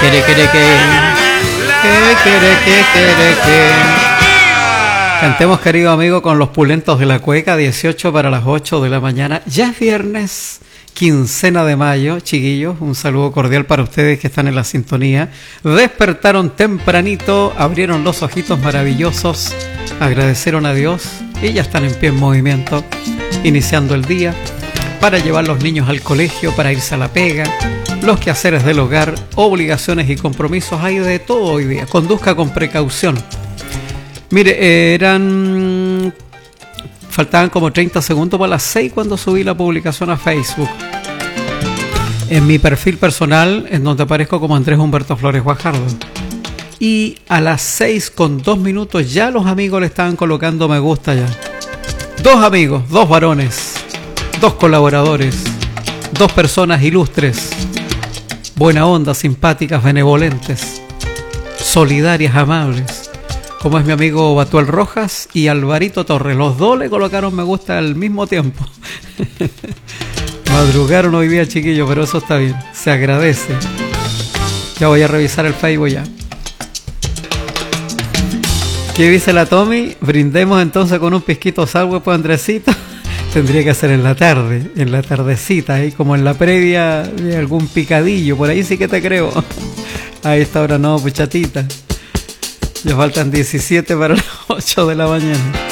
Cantemos, querido amigo, con los pulentos de la cueca, 18 para las 8 de la mañana. Ya es viernes, quincena de mayo, chiquillos. Un saludo cordial para ustedes que están en la sintonía. Despertaron tempranito, abrieron los ojitos maravillosos, agradecieron a Dios y ya están en pie en movimiento, iniciando el día para llevar los niños al colegio, para irse a la pega, los quehaceres del hogar, obligaciones y compromisos. Hay de todo hoy día. Conduzca con precaución. Mire, faltaban como 30 segundos para las 6 cuando subí la publicación a Facebook. En mi perfil personal, en donde aparezco como Andrés Humberto Flores Guajardo. Y a las 6 con 2 minutos ya los amigos le estaban colocando me gusta ya. 2 amigos, 2 varones, 2 colaboradores, 2 personas ilustres, buena onda, simpáticas, benevolentes, solidarias, amables, como es mi amigo Batuel Rojas y Alvarito Torres. Los dos le colocaron me gusta al mismo tiempo. Madrugaron hoy día, chiquillos, pero eso está bien, se agradece. Ya voy a revisar el Facebook ya. ¿Qué dice la Tommy? Brindemos entonces con un pisquito salvo, pues, Andresito. Tendría que ser en la tarde, en la tardecita, ahí como en la previa de algún picadillo, por ahí sí que te creo. A esta hora no, pues, chatita. Ya faltan 17 para las 8 de la mañana.